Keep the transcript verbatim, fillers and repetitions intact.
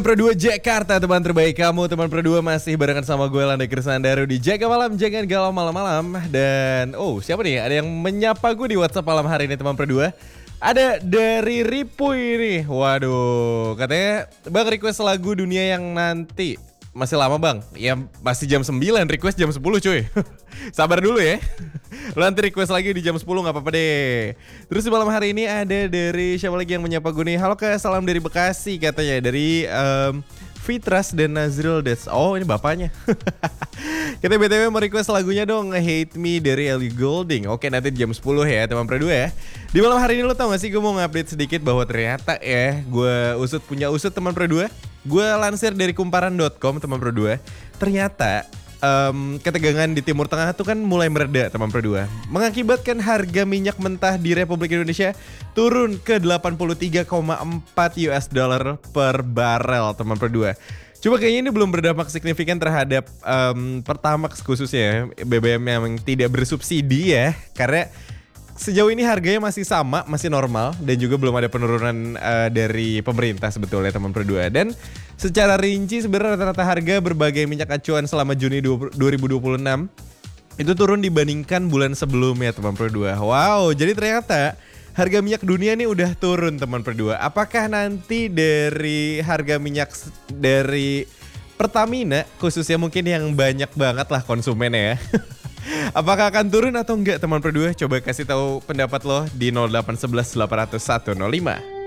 Pro dua Jakarta, teman terbaik kamu. Teman Pro dua masih barengan sama gue Landa Krisandaru di Jaga Malam, jangan galau malam-malam. Dan oh siapa nih, ada yang menyapa gue di WhatsApp malam hari ini teman Pro dua. Ada dari Ripuy nih. Waduh, katanya bang request lagu dunia yang nanti. Masih lama bang? Ya masih jam sembilan, request jam sepuluh cuy. Sabar dulu ya. Lo nanti request lagi di jam sepuluh gak apa-apa deh. Terus malam hari ini ada dari siapa lagi yang menyapa gue nih. Halo kak, salam dari Bekasi katanya. Dari um, Fitras dan Nazril Dets. Oh ini bapaknya. Kita B T W mau request lagunya dong, Hate Me dari Ellie Goulding. Oke nanti jam sepuluh ya teman Pro dua ya. Di malam hari ini lo tau gak sih, gue mau ngupdate sedikit bahwa ternyata ya gue usut punya usut teman Pro dua. Gue lansir dari kumparan dot com teman Pro dua. Ternyata um, ketegangan di Timur Tengah tuh kan mulai mereda teman Pro dua, mengakibatkan harga minyak mentah di Republik Indonesia turun ke delapan puluh tiga koma empat U S dollar per barel teman Pro dua. Coba kayaknya ini belum berdampak signifikan terhadap um, Pertamax khususnya B B M yang tidak bersubsidi ya. Karena sejauh ini harganya masih sama, masih normal. Dan juga belum ada penurunan uh, dari pemerintah sebetulnya teman Pro dua. Dan secara rinci sebenarnya rata-rata harga berbagai minyak acuan selama Juni dua ribu dua puluh enam itu turun dibandingkan bulan sebelumnya teman Pro dua. Wow, jadi ternyata harga minyak dunia nih udah turun teman Pro dua. Apakah nanti dari harga minyak dari Pertamina khususnya mungkin yang banyak banget lah konsumennya ya. Apakah akan turun atau enggak teman Pro dua? Coba kasih tahu pendapat lo di nol delapan satu satu delapan nol satu nol lima.